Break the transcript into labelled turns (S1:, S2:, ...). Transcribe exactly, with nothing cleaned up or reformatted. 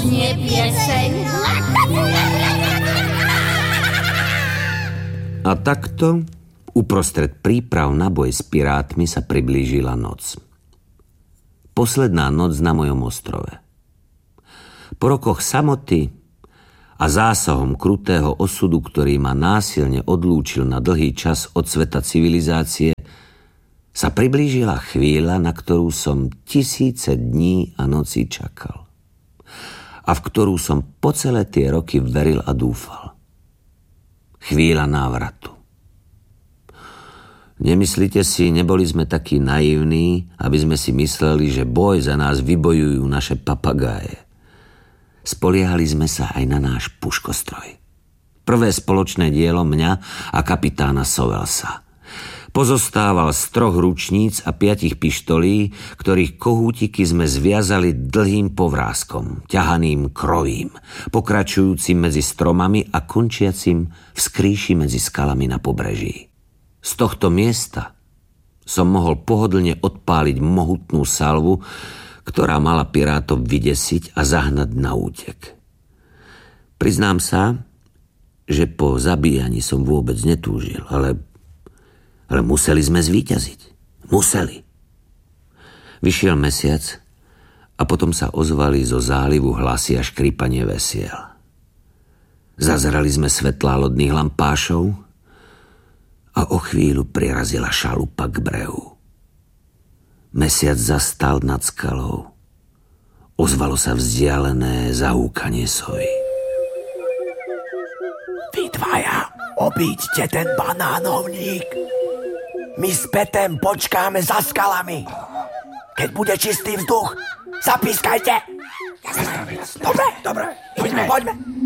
S1: znie pieseň.
S2: A takto uprostred príprav na boj s pirátmi sa priblížila noc. Posledná noc na mojom ostrove. Po rokoch samoty a zásahom krutého osudu, ktorý ma násilne odlúčil na dlhý čas od sveta civilizácie, sa priblížila chvíľa, na ktorú som tisíce dní a nocí čakal. A v ktorú som po celé tie roky veril a dúfal. Chvíľa návratu. Nemyslíte si, neboli sme takí naivní, aby sme si mysleli, že boj za nás vybojujú naše papagáje. Spoliehali sme sa aj na náš puškostroj. Prvé spoločné dielo mňa a kapitána Sovelsa. Pozostával z troch ručníc a piatich pištolí, ktorých kohútiky sme zviazali dlhým povráskom, ťahaným krovím, pokračujúcim medzi stromami a končiacim v skrýši medzi skalami na pobreží. Z tohto miesta som mohol pohodlne odpáliť mohutnú salvu, ktorá mala pirátov vydesiť a zahnať na útek. Priznám sa, že po zabíjaní som vôbec netúžil, ale, ale museli sme zvíťaziť. Museli. Vyšiel mesiac a potom sa ozvali zo zálivu hlasy a škrípanie vesiel. Zazreli sme svetlá lodných lampášov a o chvíľu prirazila šalupa k brehu. Mesiac zastal nad skalou. Ozvalo sa vzdialené zahúkanie sovy.
S3: Vy dvaja, obíďte ten banánovník. My s Petem počkáme za skalami. Keď bude čistý vzduch, zapískajte. Dobre, dobre, poďme, poďme.